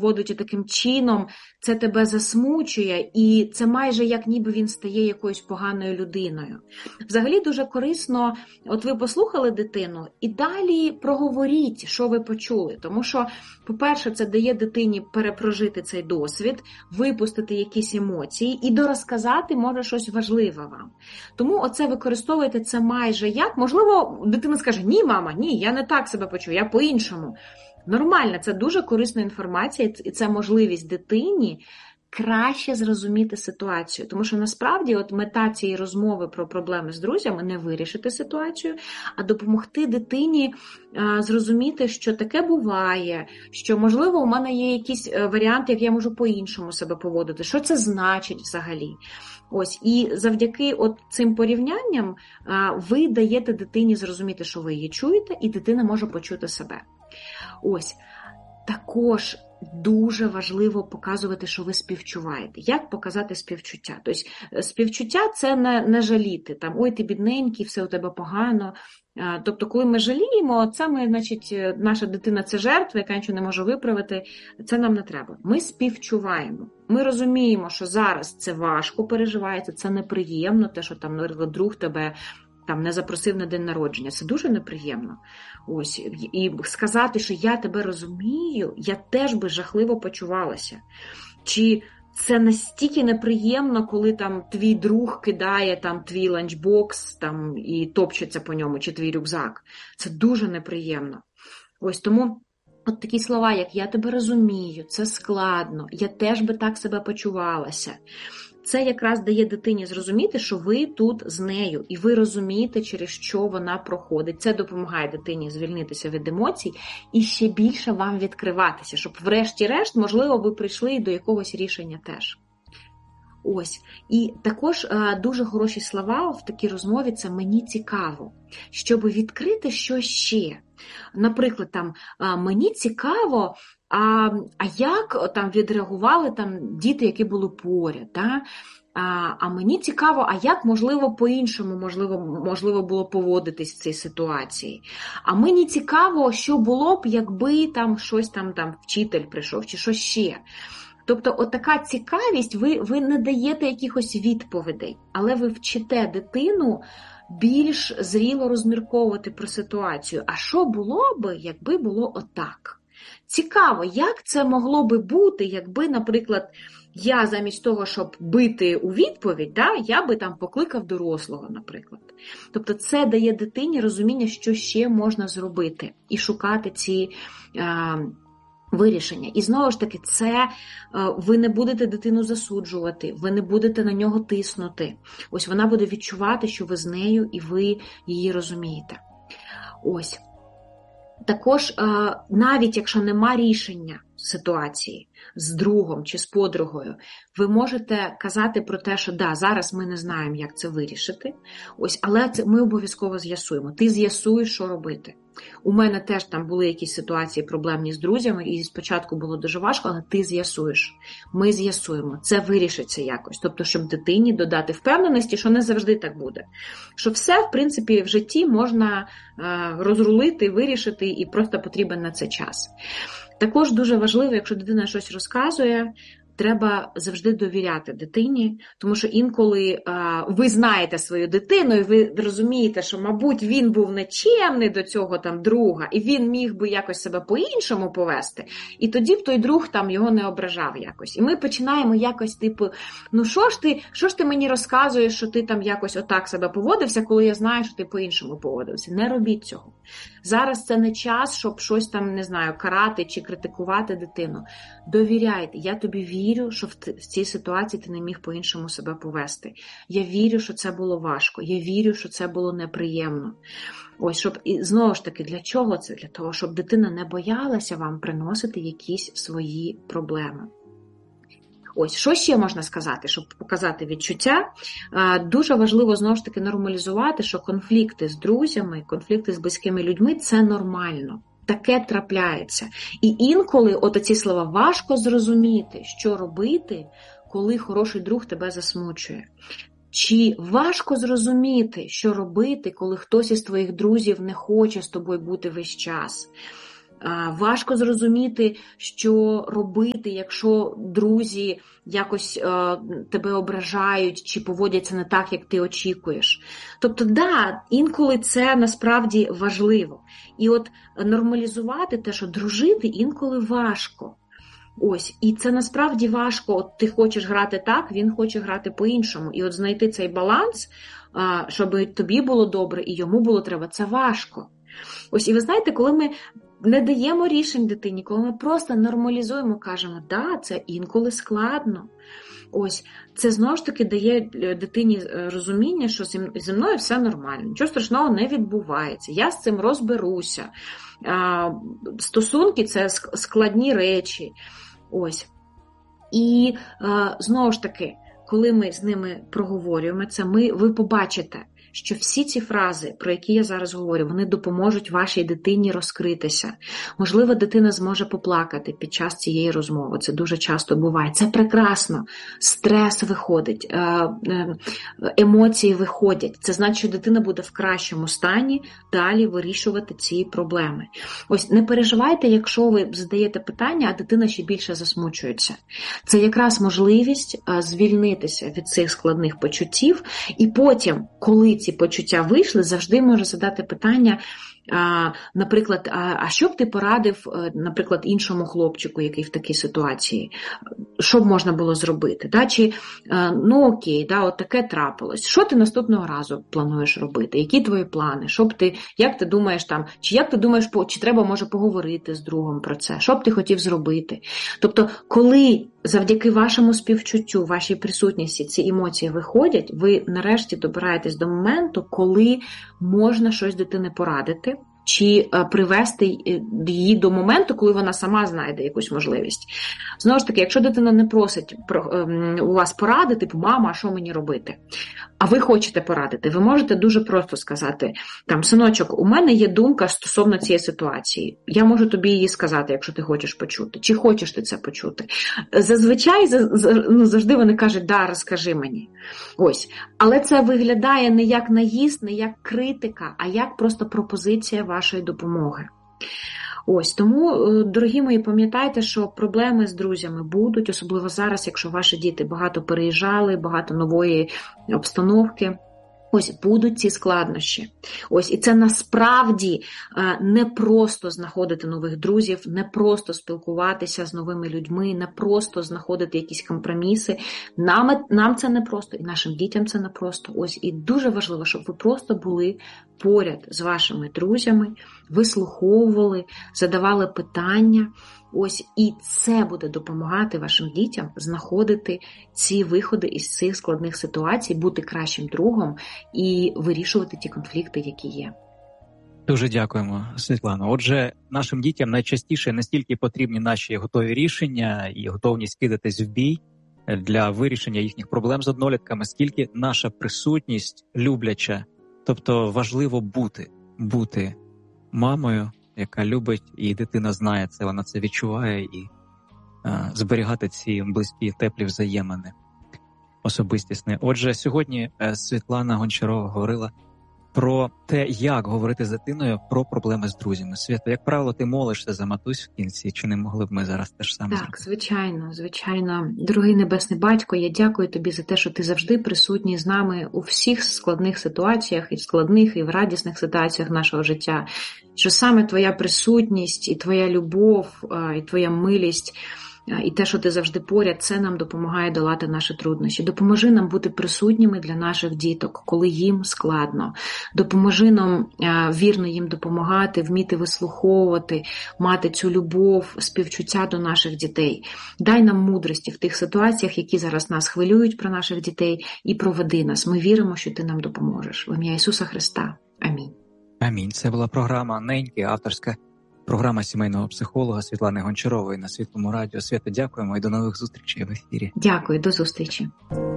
поводить таким чином, це тебе засмучує, і це майже як ніби він стає якоюсь поганою людиною. Взагалі дуже корисно, от ви послухали дитину, і далі проговоріть, що ви почули. Тому що, по-перше, це дає дитині перепрожити цей досвід, випустити якісь емоції і дорозказати може щось важливе вам. Тому оце використовуйте це майже як. Можливо, дитина скаже, ні, мама, ні, я не так себе почую, я по-іншому. Нормально, це дуже корисна інформація, і це можливість дитині краще зрозуміти ситуацію. Тому що насправді от мета цієї розмови про проблеми з друзями не вирішити ситуацію, а допомогти дитині зрозуміти, що таке буває, що, можливо, у мене є якісь варіанти, як я можу по-іншому себе поводити, що це значить взагалі. Ось, і завдяки от цим порівнянням ви даєте дитині зрозуміти, що ви її чуєте, і дитина може почути себе. Ось, також дуже важливо показувати, що ви співчуваєте. Як показати співчуття? Тобто, співчуття – це не жаліти. Там, ой, ти бідненький, все у тебе погано. Тобто, коли ми жаліємо, це ми, значить, наша дитина – це жертва, яка нічого не може виправити. Це нам не треба. Ми співчуваємо. Ми розуміємо, що зараз це важко переживається, це неприємно, те, що там, наприклад, друг тебе там не запросив на день народження. Це дуже неприємно. Ось, і сказати, що я тебе розумію, я теж би жахливо почувалася. Чи це настільки неприємно, коли там твій друг кидає там твій ланчбокс там і топчеться по ньому, чи твій рюкзак. Це дуже неприємно. Ось тому от такі слова, як я тебе розумію, це складно, я теж би так себе почувалася. Це якраз дає дитині зрозуміти, що ви тут з нею, і ви розумієте, через що вона проходить. Це допомагає дитині звільнитися від емоцій і ще більше вам відкриватися, щоб врешті-решт, можливо, ви прийшли до якогось рішення теж. Ось. І також дуже хороші слова в такій розмові – це «мені цікаво», щоб відкрити щось ще. Наприклад, там «мені цікаво», а як там відреагували там діти, які були поряд, да? А мені цікаво, а як, можливо, по-іншому можливо було поводитись в цій ситуації. А мені цікаво, що було б, якби там щось там вчитель прийшов, чи щось ще. Тобто, отака цікавість, ви не даєте якихось відповідей, але ви вчите дитину більш зріло розмірковувати про ситуацію. А що було би, якби було отак? Цікаво, як це могло би бути, якби, наприклад, я замість того, щоб бити у відповідь, да, я би там покликав дорослого, наприклад. Тобто це дає дитині розуміння, що ще можна зробити, і шукати ці вирішення. І знову ж таки, це ви не будете дитину засуджувати, ви не будете на нього тиснути. Ось вона буде відчувати, що ви з нею і ви її розумієте. Ось. Також, навіть якщо нема рішення ситуації з другом чи з подругою, ви можете казати про те, що да, зараз ми не знаємо, як це вирішити, ось, але це ми обов'язково з'ясуємо. Ти з'ясуєш, що робити. У мене теж там були якісь ситуації проблемні з друзями, і спочатку було дуже важко, але ти з'ясуєш. Ми з'ясуємо. Це вирішиться якось. Тобто, щоб дитині додати впевненості, що не завжди так буде. Що все, в принципі, в житті можна розрулити, вирішити, і просто потрібен на це час. Також дуже важливо, якщо дитина щось розказує, треба завжди довіряти дитині, тому що інколи ви знаєте свою дитину, і ви розумієте, що, мабуть, він був нечемний до цього там друга, і він міг би якось себе по-іншому повести, і тоді б той друг там його не ображав якось. І ми починаємо якось типу, ну що ж ти мені розказуєш, що ти там якось отак себе поводився, коли я знаю, що ти по-іншому поводився. Не робіть цього. Зараз це не час, щоб щось там, не знаю, карати чи критикувати дитину. Довіряйте, я тобі вірю, що в цій ситуації ти не міг по-іншому себе повести. Я вірю, що це було важко. Я вірю, що це було неприємно. Ось, щоб, і знову ж таки, для чого це? Для того, щоб дитина не боялася вам приносити якісь свої проблеми. Ось, що ще можна сказати, щоб показати відчуття? Дуже важливо, знову ж таки, нормалізувати, що конфлікти з друзями, конфлікти з близькими людьми – це нормально. Таке трапляється. І інколи оці слова важко зрозуміти, що робити, коли хороший друг тебе засмучує. Чи важко зрозуміти, що робити, коли хтось із твоїх друзів не хоче з тобою бути весь час. Важко зрозуміти, що робити, якщо друзі якось тебе ображають чи поводяться не так, як ти очікуєш. Тобто, да, інколи це насправді важливо. І от нормалізувати те, що дружити інколи важко. Ось, і це насправді важко. От ти хочеш грати так, він хоче грати по-іншому. І от знайти цей баланс, щоб тобі було добре і йому було треба, це важко. Ось, і ви знаєте, коли ми не даємо рішень дитині, коли ми просто нормалізуємо, кажемо, да, це інколи складно. Ось, це знову ж таки дає дитині розуміння, що зі мною все нормально, нічого страшного не відбувається, я з цим розберуся. Стосунки – це складні речі. Ось. І знову ж таки, коли ми з ними проговорюємо це, ви побачите, що всі ці фрази, про які я зараз говорю, вони допоможуть вашій дитині розкритися. Можливо, дитина зможе поплакати під час цієї розмови. Це дуже часто буває. Це прекрасно. Стрес виходить, емоції виходять. Це значить, що дитина буде в кращому стані далі вирішувати ці проблеми. Ось, не переживайте, якщо ви задаєте питання, а дитина ще більше засмучується. Це якраз можливість звільнитися від цих складних почуттів, і потім, коли ці почуття вийшли, завжди може задати питання, наприклад, а що б ти порадив, наприклад, іншому хлопчику, який в такій ситуації? Що б можна було зробити? Да? Чи, ну окей, да, от таке трапилось. Що ти наступного разу плануєш робити? Які твої плани? Як ти думаєш там, чи треба, може, поговорити з другом про це? Що б ти хотів зробити? Тобто, коли завдяки вашому співчуттю, вашій присутності ці емоції виходять, ви нарешті добираєтесь до моменту, коли можна щось дитини порадити, чи привести її до моменту, коли вона сама знайде якусь можливість. Знову ж таки, якщо дитина не просить у вас поради, типу, мама, а що мені робити? А ви хочете порадити, ви можете дуже просто сказати, там, синочок, у мене є думка стосовно цієї ситуації. Я можу тобі її сказати, якщо ти хочеш почути. Чи хочеш ти це почути? Зазвичай, завжди вони кажуть, да, розкажи мені. Ось. Але це виглядає не як наїзд, не як критика, а як просто пропозиція вашої допомоги. Ось, тому, дорогі мої, пам'ятайте, що проблеми з друзями будуть, особливо зараз, якщо ваші діти багато переїжджали, багато нової обстановки. Ось, будуть ці складнощі. Ось, і це насправді не просто знаходити нових друзів, не просто спілкуватися з новими людьми, не просто знаходити якісь компроміси. Нам це не просто, і нашим дітям це не просто. Ось, і дуже важливо, щоб ви просто були поряд з вашими друзями, вислуховували, задавали питання. Ось, і це буде допомагати вашим дітям знаходити ці виходи із цих складних ситуацій, бути кращим другом і вирішувати ті конфлікти, які є. Дуже дякуємо, Світлано. Отже, нашим дітям найчастіше не стільки потрібні наші готові рішення і готовність кидатись в бій для вирішення їхніх проблем з однолітками, скільки наша присутність любляча. Тобто важливо бути мамою, яка любить, і дитина знає це, вона це відчуває, і зберігати ці близькі, теплі взаємини особистісні. Отже, сьогодні Світлана Гончарова говорила про те, як говорити з дитиною про проблеми з друзями. Свята, як правило, ти молишся за матусь в кінці, чи не могли б ми зараз теж саме зробити? Так, звичайно. Дорогий Небесний Батько, я дякую тобі за те, що ти завжди присутній з нами у всіх складних ситуаціях, і в складних, і в радісних ситуаціях нашого життя. Що саме твоя присутність, і твоя любов, і твоя милість, і те, що ти завжди поряд, це нам допомагає долати наші труднощі. Допоможи нам бути присутніми для наших діток, коли їм складно. Допоможи нам вірно їм допомагати, вміти вислуховувати, мати цю любов, співчуття до наших дітей. Дай нам мудрості в тих ситуаціях, які зараз нас хвилюють про наших дітей, і проведи нас. Ми віримо, що ти нам допоможеш. В ім'я Ісуса Христа. Амінь. Амінь. Це була програма «Неньки», авторська програма сімейного психолога Світлани Гончарової на Світлому радіо. Свята, дякуємо і до нових зустрічей в ефірі. Дякую, до зустрічі.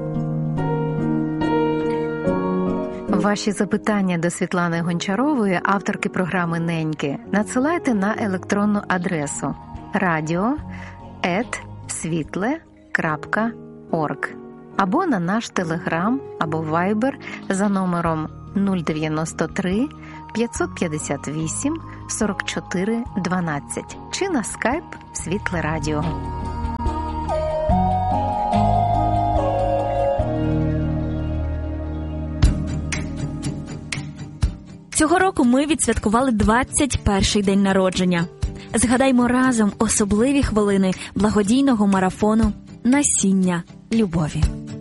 Ваші запитання до Світлани Гончарової, авторки програми «Неньки», надсилайте на електронну адресу radio@svitle.org або на наш Телеграм або Вайбер за номером 093 558 44 12 чи на скайп Світле Радіо. Цього року ми відсвяткували 21-й день народження. Згадаймо разом особливі хвилини благодійного марафону «Насіння любові».